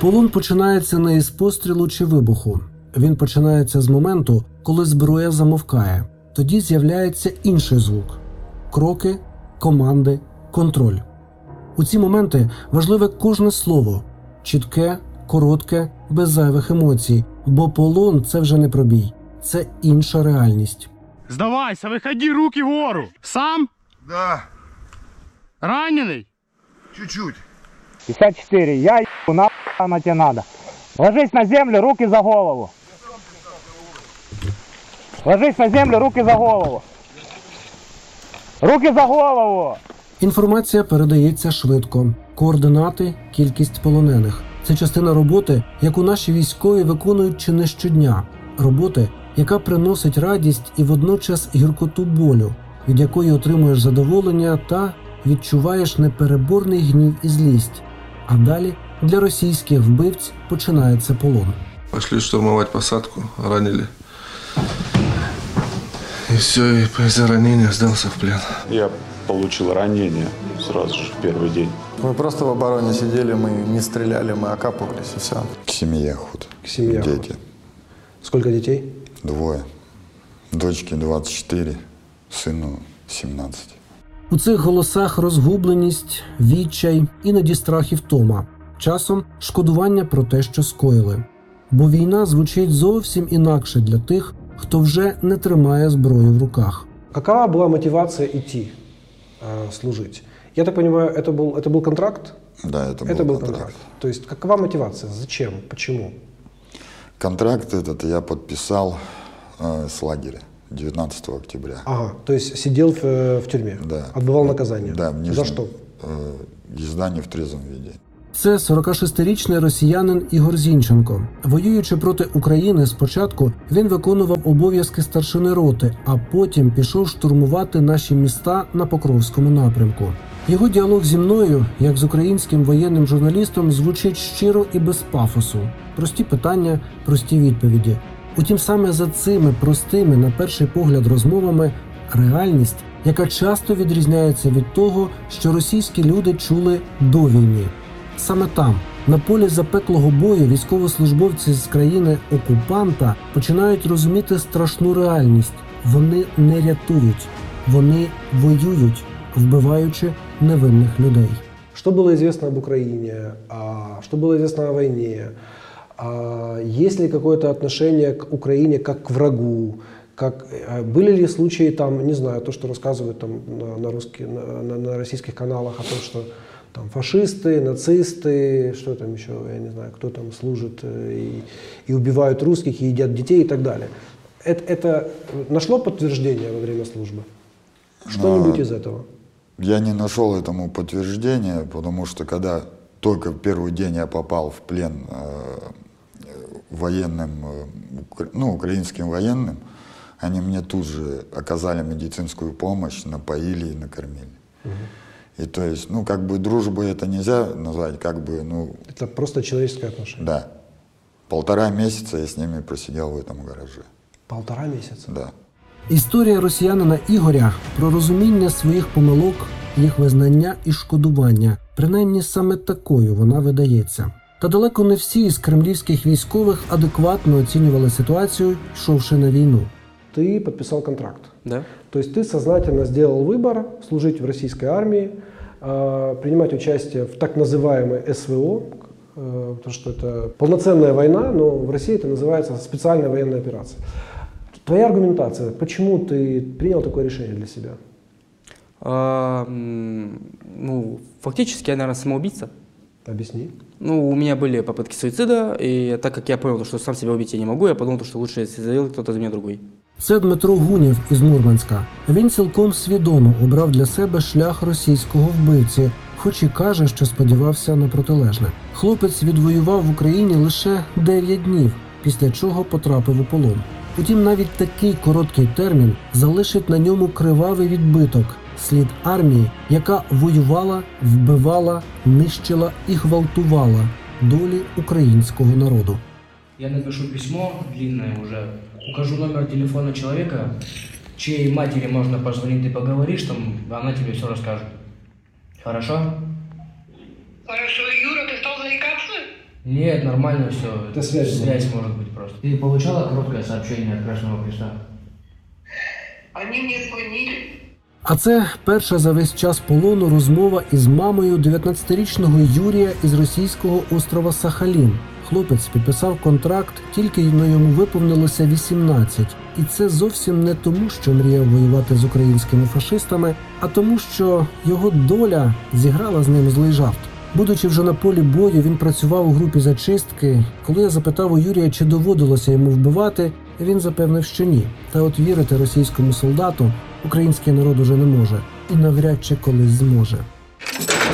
Полон починається не із пострілу чи вибуху. Він починається з моменту, коли зброя замовкає. Тоді з'являється інший звук – кроки, команди, контроль. У ці моменти важливе кожне слово – чітке, коротке, без зайвих емоцій, бо полон – це вже не пробій, це інша реальність. Сдавайся, выходи, руки вгору. Сам? Да, Раненый? чуть-чуть. 54. Я ебу, нахуй она тебе надо. Ложись на землю, руки за голову. Ложись на землю, руки за голову. Руки за голову! Інформація передається швидко. Координати, кількість полонених. Це частина роботи, яку наші військові виконують чи не щодня. Роботи, яка приносить радість і водночас гіркоту болю, від якої отримуєш задоволення та відчуваєш непереборний гнів і злість. А далі для російських вбивць починається полон. Пошли штурмовать посадку, ранили. И все, и из-за ранения сдался в плен. Я получил ранение сразу же в первый день. Мы просто в обороне сидели, мы не стреляли, мы окапывались и все. К семье ход. К семье ход. Дети. Сколько детей? 2. Дочке 24, сыну 17. У цих голосах розгубленість, відчай, іноді страх і втома. Часом шкодування про те, що скоїли. Бо війна звучить зовсім інакше для тих, хто вже не тримає зброю в руках. Какова была мотивация идти служить? Я так понимаю, это был контракт? Да, это был контракт. То есть какова мотивация? Зачем? Почему? Контракт этот я подписал с лагеря 19 октября. Ага, то есть сидел в тюрьме? Да. Отбывал наказание? Да, в Нижнем, за что? Езда не в трезвом виде. Це 46-річний росіянин Ігор Зінченко. Воюючи проти України спочатку, він виконував обов'язки старшини роти, а потім пішов штурмувати наші міста на Покровському напрямку. Його діалог зі мною, як з українським воєнним журналістом, звучить щиро і без пафосу. Прості питання, прості відповіді. Утім, саме за цими простими, на перший погляд, розмовами реальність, яка часто відрізняється від того, що російські люди чули до війни. Саме там, на полі запеклого бою, військовослужбовці з країни-окупанта починають розуміти страшну реальність. Вони не рятують, вони воюють, вбиваючи невинних людей. Что было известно об Украине? Что было известно о войне? Есть ли какое-то отношение к Украине как к врагу? Были ли случаи, там, не знаю, то, что рассказывают там, на российских каналах о том, что там фашисты, нацисты, что там еще, я не знаю, кто там служит и убивают русских, и едят детей и так далее. Это нашло подтверждение во время службы? Что-нибудь из этого? Я не нашел этому подтверждения, потому что когда только в первый день я попал в плен военным, украинским военным, они мне тут же оказали медицинскую помощь, напоили и накормили. И то есть, дружбой это нельзя назвать, Это просто человеческое отношение? Да. 1,5 месяца я с ними просидел в этом гараже. 1,5 месяца? Да. Історія росіянина Ігоря про розуміння своїх помилок, їх визнання і шкодування. Принаймні саме такою вона видається. Та далеко не всі з кремлівських військових адекватно оцінювали ситуацію, йшовши на війну. Ты подписал контракт. Да. То есть ты сознательно сделал выбор служить в российской армии, принимать участие в так называемой СВО, потому что это полноценная война, но в России это называется специальная военная операция. Твоя аргументация, почему ты принял такое решение для себя? Фактически я, наверное, самоубийца. Объясни. У меня были попытки суицида, и так как я понял, что сам себя убить я не могу, я подумал, что лучше сделать кто-то за меня другой. Це Дмитро Гунєв із Мурманська. Він цілком свідомо обрав для себе шлях російського вбивці, хоч і каже, що сподівався на протилежне. Хлопець відвоював в Україні лише 9 днів, після чого потрапив у полон. Утім, навіть такий короткий термін залишить на ньому кривавий відбиток – слід армії, яка воювала, вбивала, нищила і гвалтувала долі українського народу. Я напишу письмо, длинное уже, укажу номер телефона человека, чьей матери можно позвонить, ты поговоришь там, она тебе все расскажет. Хорошо? Хорошо, Юра, ты стал зарекаться? Нет, нормально все. Это связь может быть просто. Ты получала короткое сообщение от Красного Креста? Они мне звонили. А це перша за весь час полону розмова із мамою 19-річного Юрія із російського острова Сахалін. Хлопець підписав контракт, тільки йому виповнилося 18. І це зовсім не тому, що мріяв воювати з українськими фашистами, а тому, що його доля зіграла з ним злий жарт. Будучи вже на полі бою, він працював у групі зачистки. Коли я запитав у Юрія, чи доводилося йому вбивати, він запевнив, що ні. Та от вірити російському солдату український народ уже не може. І навряд чи колись зможе.